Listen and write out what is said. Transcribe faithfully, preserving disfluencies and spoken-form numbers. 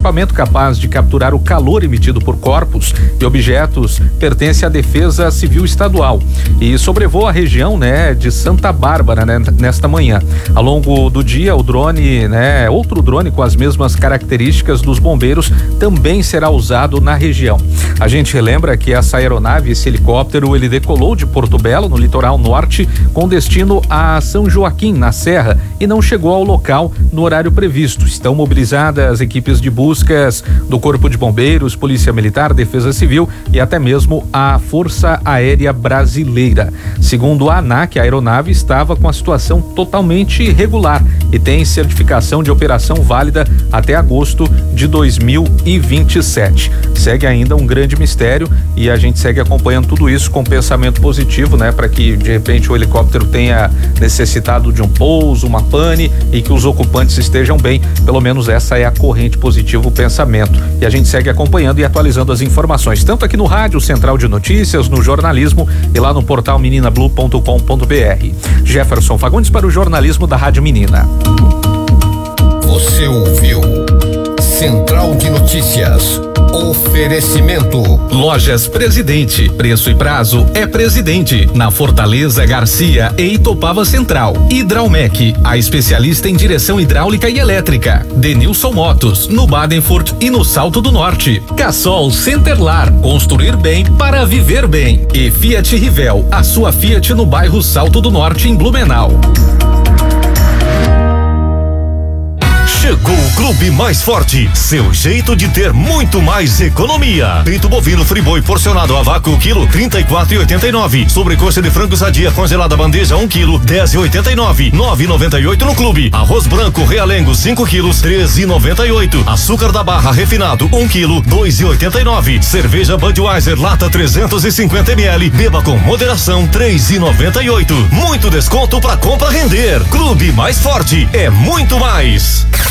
equipamento capaz de capturar o calor emitido por corpos e objetos pertence à Defesa Civil Estadual e sobrevoa a região, né, de Santa Bárbara, né, nesta manhã. Ao longo do dia, o drone, né, outro drone com as mesmas características dos bombeiros também será usado na região. A gente relembra que essa aeronave, esse helicóptero, ele decolou de Porto Belo, no litoral norte, com destino a São Joaquim, na Serra, e não chegou ao local no horário previsto. Estão mobilizadas equipes de buscas do Corpo de Bombeiros, Polícia Militar, Defesa Civil e até mesmo a Força Aérea Brasileira. Segundo a ANAC, a aeronave estava com a situação totalmente regular e tem certificação de operação válida até agosto de dois mil e vinte e sete. Segue ainda um grande mistério e a gente segue acompanhando tudo isso com pensamento positivo, né, para que de repente o helicóptero tenha necessitado de um pouso, uma pane e que os ocupantes estejam bem. Pelo menos essa é a corrente positiva, o pensamento. E a gente segue acompanhando e atualizando as informações, tanto aqui no rádio Central de Notícias, no jornalismo e lá no portal menina blue ponto com ponto br. Jefferson Fagundes para o jornalismo da Rádio Menina. Você ouviu Central de Notícias. Oferecimento. Lojas Presidente. Preço e prazo é Presidente. Na Fortaleza, Garcia e Itopava Central. Hidraumec, a especialista em direção hidráulica e elétrica. Denilson Motos, no Badenfurt e no Salto do Norte. Cassol Centerlar, construir bem para viver bem. E Fiat Rivel, a sua Fiat no bairro Salto do Norte, em Blumenau. Chegou o Clube Mais Forte, seu jeito de ter muito mais economia. Peito bovino Friboi porcionado a vácuo quilo trinta e quatro e oitenta e nove. Sobrecoxa de frango sadia congelada bandeja um quilo dez e oitenta e nove. nove e noventa e oito no Clube. Arroz branco Realengo cinco quilos treze e noventa e oito. Açúcar da barra refinado um quilo dois e oitenta e nove. Cerveja Budweiser lata trezentos e cinquenta mililitros. Beba com moderação três e noventa e oito. Muito desconto para compra render. Clube Mais Forte é muito mais.